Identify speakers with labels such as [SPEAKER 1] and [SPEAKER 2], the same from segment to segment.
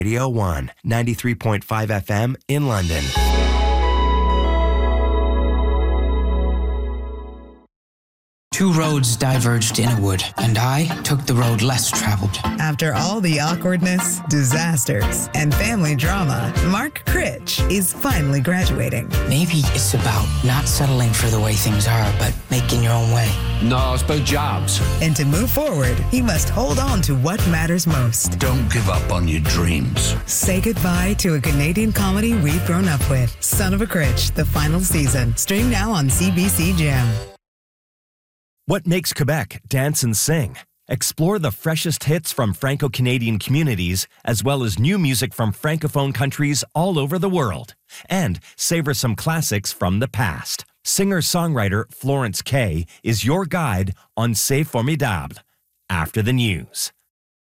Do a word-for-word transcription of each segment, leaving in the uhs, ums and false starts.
[SPEAKER 1] Radio one, ninety-three point five F M in London.
[SPEAKER 2] Two roads diverged in a wood, and I took the road less traveled.
[SPEAKER 3] After all the awkwardness, disasters, and family drama, Mark Critch is finally graduating.
[SPEAKER 2] Maybe it's about not settling for the way things are, but making your own way.
[SPEAKER 4] No, it's about jobs.
[SPEAKER 3] And to move forward, he must hold on to what matters most.
[SPEAKER 4] Don't give up on your dreams.
[SPEAKER 3] Say goodbye to a Canadian comedy we've grown up with. Son of a Critch, the final season. Stream now on C B C Gem.
[SPEAKER 1] What makes Quebec dance and sing? Explore the freshest hits from Franco-Canadian communities, as well as new music from Francophone countries all over the world. And savor some classics from the past. Singer-songwriter Florence Kay is your guide on C'est Formidable. After the news.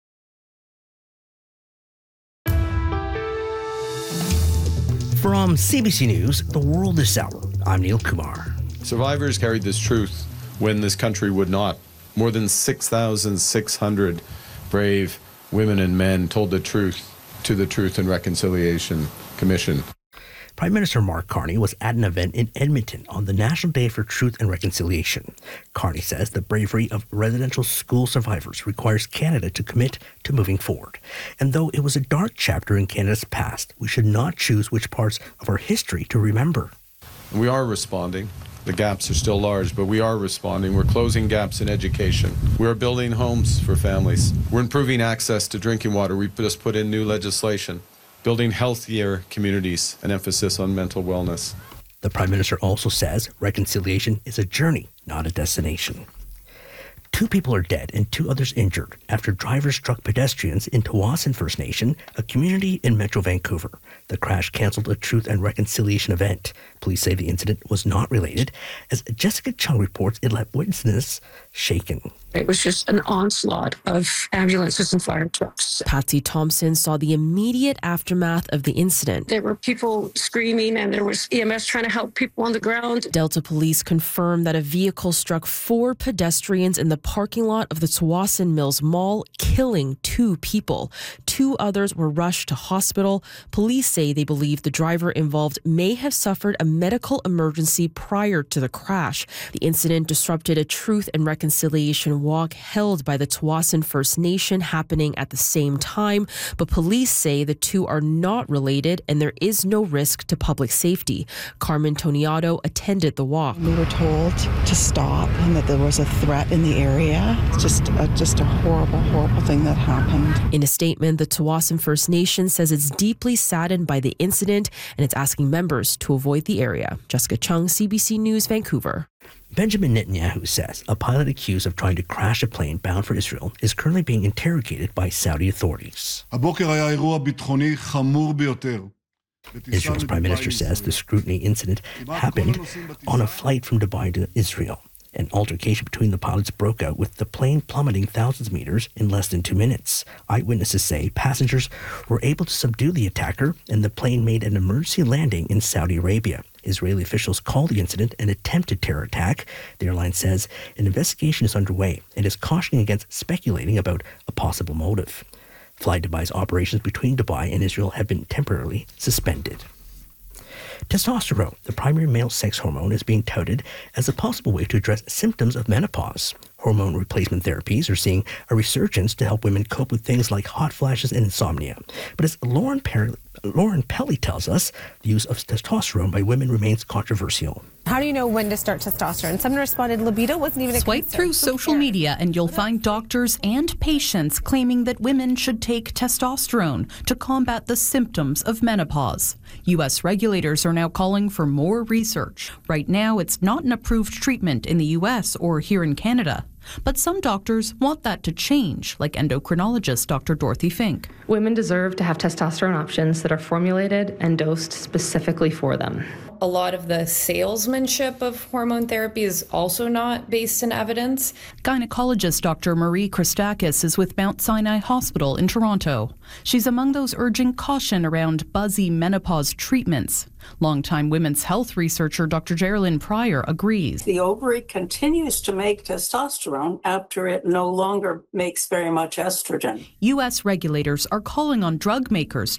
[SPEAKER 5] From C B C News, The World This Hour, I'm Neil Kumar.
[SPEAKER 6] Survivors carried this truth when this country would not. More than six thousand six hundred brave women and men told the truth to the Truth and Reconciliation Commission.
[SPEAKER 5] Prime Minister Mark Carney was at an event in Edmonton on the National Day for Truth and Reconciliation. Carney says the bravery of residential school survivors requires Canada to commit to moving forward. And though it was a dark chapter in Canada's past, we should not choose which parts of our history to remember.
[SPEAKER 6] We are responding. The gaps are still large, but we are responding. We're closing gaps in education. We are building homes for families. We're improving access to drinking water. We just put in new legislation, building healthier communities, an emphasis on mental wellness.
[SPEAKER 5] The Prime Minister also says reconciliation is a journey, not a destination. Two people are dead and two others injured after drivers struck pedestrians in Tsawwassen First Nation, a community in Metro Vancouver. The crash canceled a Truth and Reconciliation event. Police say the incident was not related, as Jessica Chung reports it left witnesses shaken.
[SPEAKER 7] It was just an onslaught of ambulances and fire trucks.
[SPEAKER 8] Patsy Thompson saw the immediate aftermath of the incident.
[SPEAKER 7] There were people screaming and there was E M S trying to help people on the ground.
[SPEAKER 8] Delta police confirmed that a vehicle struck four pedestrians in the parking lot of the Tsawwassen Mills Mall, killing two people. Two others were rushed to hospital. Police say they believe the driver involved may have suffered a medical emergency prior to the crash. The incident disrupted a Truth and Reconciliation walk held by the Tsawwassen First Nation happening at the same time, but police say the two are not related and there is no risk to public safety. Carmen Toniato attended the walk.
[SPEAKER 9] We were told to stop and that there was a threat in the area. It's just a, just a horrible, horrible thing that happened.
[SPEAKER 8] In a statement, the Tsawwassen First Nation says it's deeply saddened by the incident and it's asking members to avoid the area. Jessica Chung, C B C News, Vancouver.
[SPEAKER 5] Benjamin Netanyahu says a pilot accused of trying to crash a plane bound for Israel is currently being interrogated by Saudi authorities. Israel's prime minister says the scrutiny incident happened on a flight from Dubai to Israel. An altercation between the pilots broke out with the plane plummeting thousands of meters in less than two minutes. Eyewitnesses say passengers were able to subdue the attacker and the plane made an emergency landing in Saudi Arabia. Israeli officials call the incident an attempted terror attack. The airline says an investigation is underway and is cautioning against speculating about a possible motive. Fly Dubai's operations between Dubai and Israel have been temporarily suspended. Testosterone, the primary male sex hormone, is being touted as a possible way to address symptoms of menopause. Hormone replacement therapies are seeing a resurgence to help women cope with things like hot flashes and insomnia. But as Lauren, per- Lauren Pelly tells us, the use of testosterone by women remains controversial.
[SPEAKER 10] How do you know when to start testosterone? Someone responded libido wasn't even a
[SPEAKER 11] Swipe
[SPEAKER 10] concern.
[SPEAKER 11] through social media and you'll find doctors and patients claiming that women should take testosterone to combat the symptoms of menopause. U S regulators are now calling for more research. Right now, it's not an approved treatment in the U S or here in Canada. But some doctors want that to change, like endocrinologist Doctor Dorothy Fink.
[SPEAKER 12] Women deserve to have testosterone options that are formulated and dosed specifically for them.
[SPEAKER 13] A lot of the salesmanship of hormone therapy is also not based in evidence.
[SPEAKER 11] Gynecologist Doctor Marie Christakis is with Mount Sinai Hospital in Toronto. She's among those urging caution around buzzy menopause treatments. Longtime women's health researcher Doctor Geraldine Pryor agrees.
[SPEAKER 14] The ovary continues to make testosterone after it no longer makes very much estrogen.
[SPEAKER 11] U S regulators are calling on drug makers